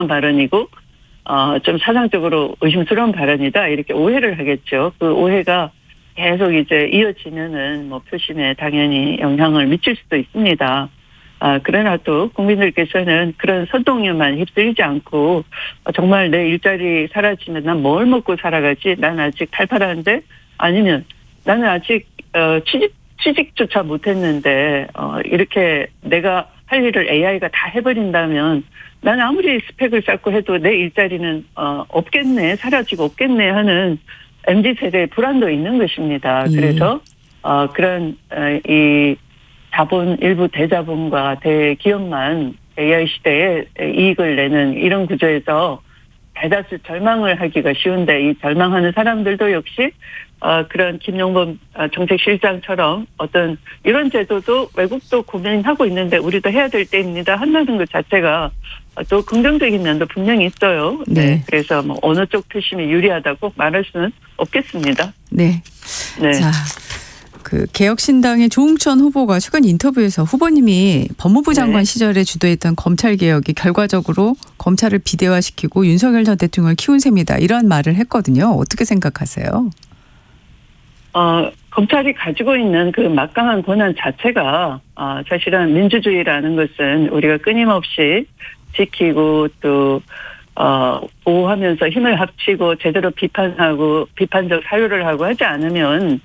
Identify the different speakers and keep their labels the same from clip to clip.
Speaker 1: 발언이고 좀 사상적으로 의심스러운 발언이다 이렇게 오해를 하겠죠. 그 오해가 계속 이제 이어지면은 뭐 표심에 당연히 영향을 미칠 수도 있습니다. 그러나 또 국민들께서는 그런 선동력만 휩쓸리지 않고 정말 내 일자리 사라지면 난 뭘 먹고 살아가지? 난 아직 팔팔한데? 아니면 나는 아직 취직조차 못했는데 이렇게 내가 할 일을 AI가 다 해버린다면 나는 아무리 스펙을 쌓고 해도 내 일자리는 없겠네, 사라지고 없겠네 하는 MZ세대의 불안도 있는 것입니다. 그래서 그런 이 자본, 일부 대자본과 대기업만 AI 시대에 이익을 내는 이런 구조에서 대다수 절망을 하기가 쉬운데 이 절망하는 사람들도 역시 그런 김용범 정책실장처럼 어떤 이런 제도도 외국도 고민하고 있는데 우리도 해야 될 때입니다 한다는 것 자체가 또 긍정적인 면도 분명히 있어요.
Speaker 2: 네.
Speaker 1: 그래서 뭐 어느 쪽 표심이 유리하다고 말할 수는 없겠습니다.
Speaker 2: 네.
Speaker 1: 네.
Speaker 2: 자, 그 개혁신당의 조응천 후보가 최근 인터뷰에서 후보님이 법무부 장관 시절에 주도했던 검찰 개혁이 결과적으로 검찰을 비대화시키고 윤석열 전 대통령을 키운 셈이다 이런 말을 했거든요. 어떻게 생각하세요?
Speaker 1: 검찰이 가지고 있는 그 막강한 권한 자체가 사실은 민주주의라는 것은 우리가 끊임없이 지키고 또 보호하면서 힘을 합치고 제대로 비판하고 비판적 사유를 하고 하지 않으면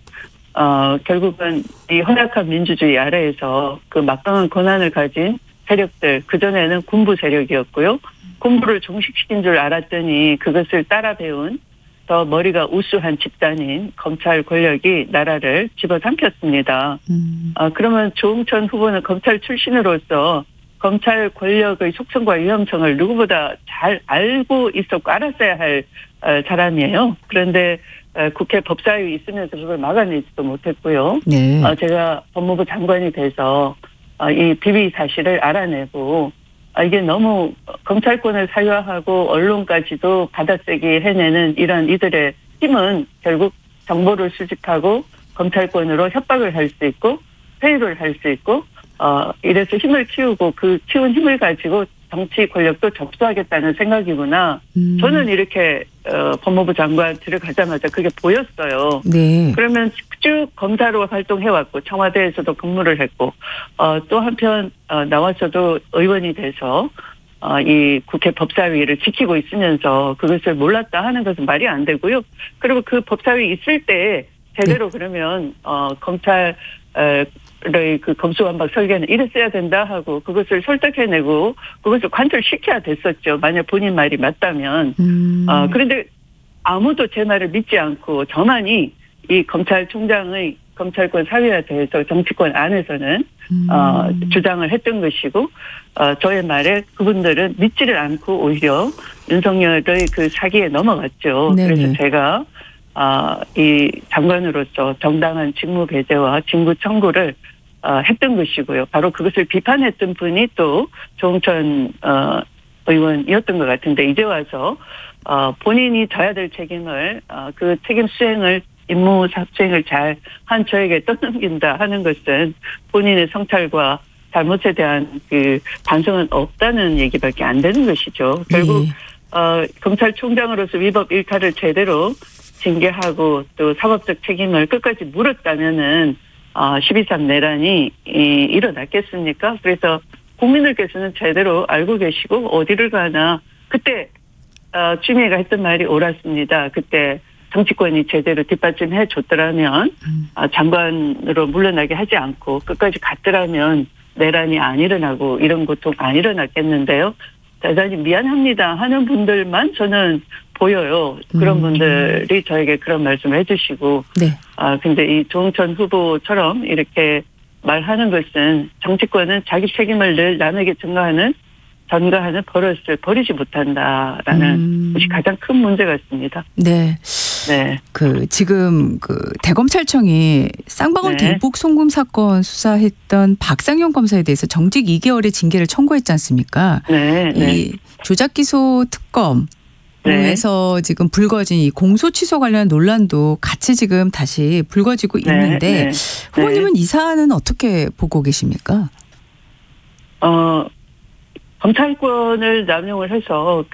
Speaker 1: 결국은 이 허약한 민주주의 아래에서 그 막강한 권한을 가진 세력들, 그전에는 군부 세력이었고요. 군부를 종식시킨 줄 알았더니 그것을 따라 배운 더 머리가 우수한 집단인 검찰 권력이 나라를 집어삼켰습니다. 그러면 조응천 후보는 검찰 출신으로서 검찰 권력의 속성과 위험성을 누구보다 잘 알고 있었고 알았어야 할 사람이에요. 그런데 국회 법사위 있으면서 그걸 막아내지도 못했고요.
Speaker 2: 네.
Speaker 1: 제가 법무부 장관이 돼서 이 비리 사실을 알아내고 이게 너무 검찰권을 사유화하고 언론까지도 받아쓰기 해내는 이런 이들의 힘은 결국 정보를 수집하고 검찰권으로 협박을 할 수 있고 회유를 할 수 있고 이래서 힘을 키우고 그 키운 힘을 가지고 정치 권력도 접수하겠다는 생각이구나. 저는 이렇게 법무부 장관 들어가자마자 그게 보였어요.
Speaker 2: 네.
Speaker 1: 그러면 쭉 검사로 활동해왔고 청와대에서도 근무를 했고 또 한편 나와서도 의원이 돼서 이 국회 법사위를 지키고 있으면서 그것을 몰랐다 하는 것은 말이 안 되고요. 그리고 그 법사위 있을 때 제대로 그러면 검찰의 그 검수완박 설계는 이랬어야 된다 하고 그것을 설득해내고 그것을 관철시켜야 됐었죠. 만약 본인 말이 맞다면. 그런데 아무도 제 말을 믿지 않고 저만이 이 검찰총장의 검찰권 사유화에 대해서 정치권 안에서는 주장을 했던 것이고 저의 말에 그분들은 믿지를 않고 오히려 윤석열의 그 사기에 넘어갔죠.
Speaker 2: 네네.
Speaker 1: 그래서 제가 이 장관으로서 정당한 직무 배제와 직무 청구를 했던 것이고요. 바로 그것을 비판했던 분이 또 조응천 의원이었던 것 같은데 이제 와서 본인이 져야 될 책임을 그 책임 수행을 임무 수행을 잘 한 저에게 떠넘긴다 하는 것은 본인의 성찰과 잘못에 대한 그 반성은 없다는 얘기밖에 안 되는 것이죠. 결국 검찰총장으로서 위법 일탈을 제대로 징계하고 또 사법적 책임을 끝까지 물었다면은 12.3 내란이 일어났겠습니까? 그래서 국민들께서는 제대로 알고 계시고 어디를 가나 그때 추미애가 했던 말이 옳았습니다. 그때 정치권이 제대로 뒷받침해 줬더라면 장관으로 물러나게 하지 않고 끝까지 갔더라면 내란이 안 일어나고 이런 고통 안 일어났겠는데요. 대단히 미안합니다 하는 분들만 저는 보여요. 그런 분들이 저에게 그런 말씀을 해주시고.
Speaker 2: 네.
Speaker 1: 근데 이 조응천 후보처럼 이렇게 말하는 것은 정치권은 자기 책임을 늘 남에게 전가하는 버릇을 버리지 못한다라는 것이 가장 큰 문제 같습니다.
Speaker 2: 네.
Speaker 1: 네.
Speaker 2: 지금 대검찰청이 쌍방울 대북 송금 사건 수사했던 박상현 검사에 대해서 정직 2개월의 징계를 청구했지 않습니까?
Speaker 1: 네.
Speaker 2: 이 조작 기소 특검 에서 지금 불거진 이 공소 취소 관련 논란도 같이 지금 다시 불거지고 있는데 후보님은 이 사안은 어떻게 보고 계십니까?
Speaker 1: 검찰권을 남용을 해서